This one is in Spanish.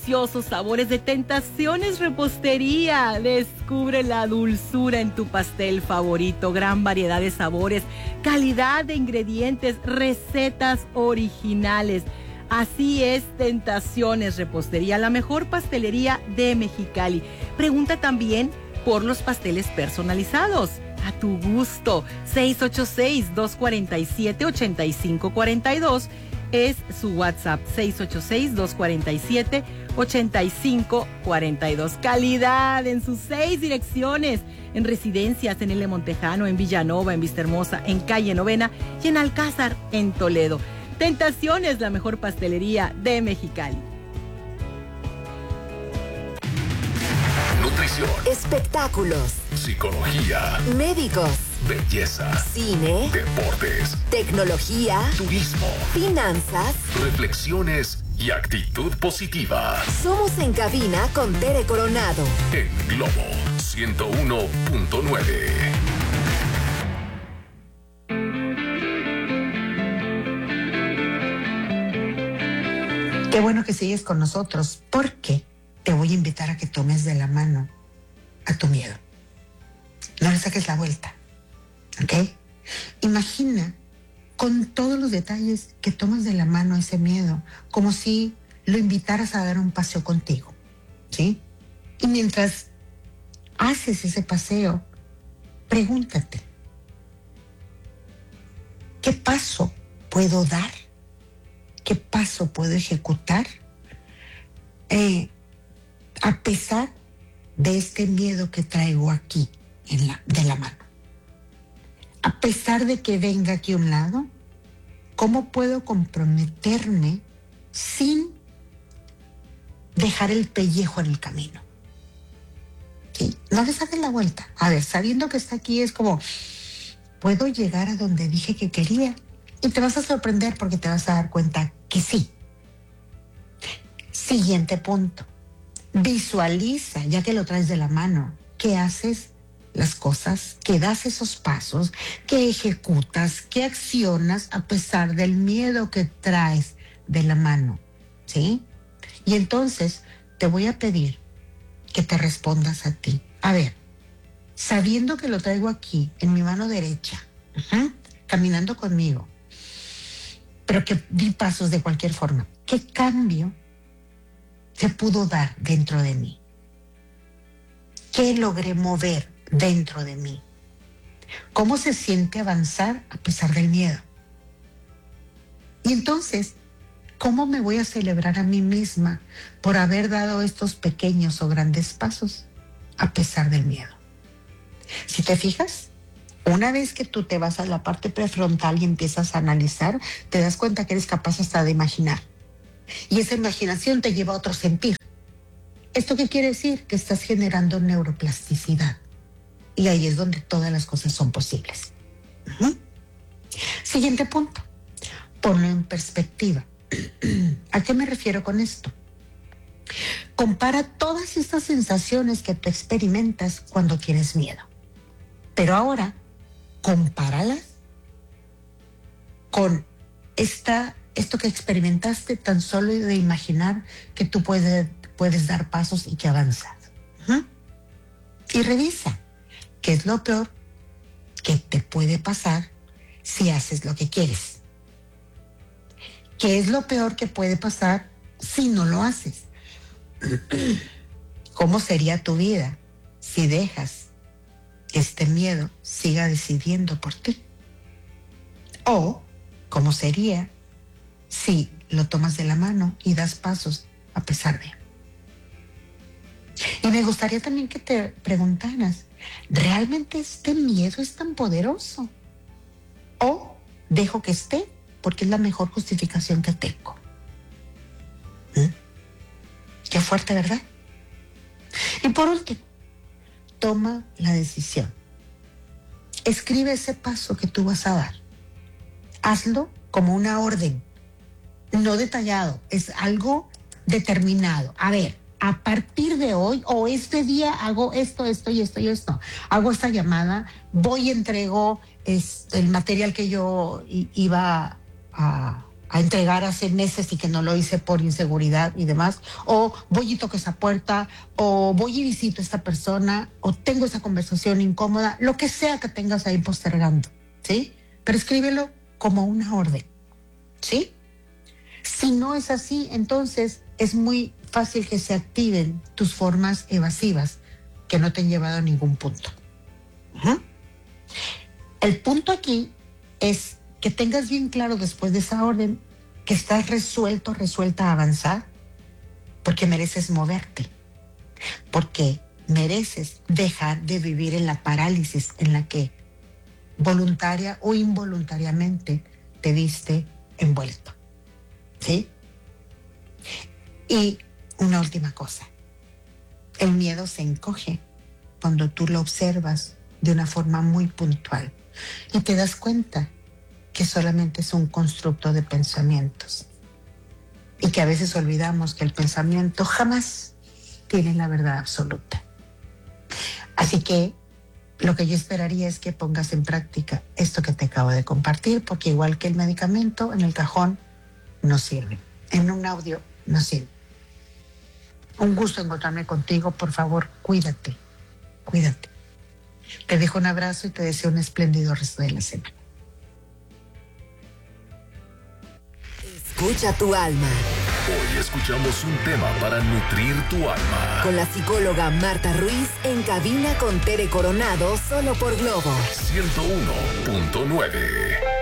deliciosos sabores de Tentaciones Repostería. Descubre la dulzura en tu pastel favorito. Gran variedad de sabores, calidad de ingredientes, recetas originales. Así es, Tentaciones Repostería, la mejor pastelería de Mexicali. Pregunta también por los pasteles personalizados. A tu gusto. 686-247-8542 es su WhatsApp. 686-247-8542. Calidad en sus 6 direcciones. En residencias en L. Montejano, en Villanova, en Vistahermosa, en Calle Novena y en Alcázar, en Toledo. Tentaciones, la mejor pastelería de Mexicali. Nutrición, espectáculos, psicología, médicos, belleza, cine, deportes, tecnología, turismo, finanzas, reflexiones y actitud positiva. Somos En Cabina con Tere Coronado. En Globo 101.9. Qué bueno que sigues con nosotros, porque te voy a invitar a que tomes de la mano a tu miedo. No le saques la vuelta, ¿ok? Imagina con todos los detalles que tomas de la mano a ese miedo, como si lo invitaras a dar un paseo contigo, ¿sí? Y mientras haces ese paseo, pregúntate, ¿qué paso puedo dar? ¿Qué paso puedo ejecutar? A pesar de este miedo que traigo aquí de la mano. A pesar de que venga aquí a un lado, ¿cómo puedo comprometerme sin dejar el pellejo en el camino? ¿Sí? No le saques la vuelta. A ver, sabiendo que está aquí es como, puedo llegar a donde dije que quería. Y te vas a sorprender porque te vas a dar cuenta que sí. Siguiente punto. Visualiza, ya que lo traes de la mano, que haces las cosas, que das esos pasos, que ejecutas, que accionas a pesar del miedo que traes de la mano, ¿sí? Y entonces te voy a pedir que te respondas a ti. A ver, sabiendo que lo traigo aquí, en mi mano derecha, caminando conmigo, pero que di pasos de cualquier forma, ¿qué cambio se pudo dar dentro de mí? ¿Qué logré mover dentro de mí? ¿Cómo se siente avanzar a pesar del miedo? Y entonces, ¿cómo me voy a celebrar a mí misma por haber dado estos pequeños o grandes pasos a pesar del miedo? Si te fijas, una vez que tú te vas a la parte prefrontal y empiezas a analizar, te das cuenta que eres capaz hasta de imaginar. Y esa imaginación te lleva a otro sentir. ¿Esto qué quiere decir? Que estás generando neuroplasticidad. Y ahí es donde todas las cosas son posibles. Siguiente punto. Ponlo en perspectiva. ¿A qué me refiero con esto? Compara todas estas sensaciones que tú experimentas cuando tienes miedo. Pero ahora, compáralas con esto que experimentaste tan solo de imaginar que tú puedes dar pasos y que avanzas. Y revisa qué es lo peor que te puede pasar si haces lo que quieres. ¿Qué es lo peor que puede pasar si no lo haces? ¿Cómo sería tu vida si dejas que este miedo siga decidiendo por ti? ¿O cómo sería si lo tomas de la mano y das pasos a pesar de? Y me gustaría también que te preguntaras, ¿realmente este miedo es tan poderoso? ¿O dejo que esté porque es la mejor justificación que tengo? Qué fuerte, ¿verdad? Y por último, toma la decisión. Escribe ese paso que tú vas a dar. Hazlo como una orden, no detallado, es algo determinado. A ver, a partir de hoy o este día hago esto, esto y esto y esto. Hago esta llamada, voy y entrego el material que yo iba a a entregar hace meses y que no lo hice por inseguridad y demás, o voy y toco esa puerta, o voy y visito a esta persona, o tengo esa conversación incómoda, lo que sea que tengas ahí postergando, ¿sí? Pero escríbelo como una orden, ¿sí? Si no es así, entonces es muy fácil que se activen tus formas evasivas que no te han llevado a ningún punto. Uh-huh. El punto aquí es que tengas bien claro después de esa orden que estás resuelta a avanzar, porque mereces moverte, porque mereces dejar de vivir en la parálisis en la que voluntaria o involuntariamente te viste envuelto, ¿sí? Y una última cosa, el miedo se encoge cuando tú lo observas de una forma muy puntual y te das cuenta que solamente es un constructo de pensamientos y que a veces olvidamos que el pensamiento jamás tiene la verdad absoluta. Así que lo que yo esperaría es que pongas en práctica esto que te acabo de compartir, porque igual que el medicamento, en el cajón no sirve, en un audio no sirve. Un gusto encontrarme contigo, por favor, cuídate. Te dejo un abrazo y te deseo un espléndido resto de la semana. Escucha tu alma. Hoy escuchamos un tema para nutrir tu alma. Con la psicóloga Marta Ruiz en cabina con Tere Coronado, solo por Globo 101.9.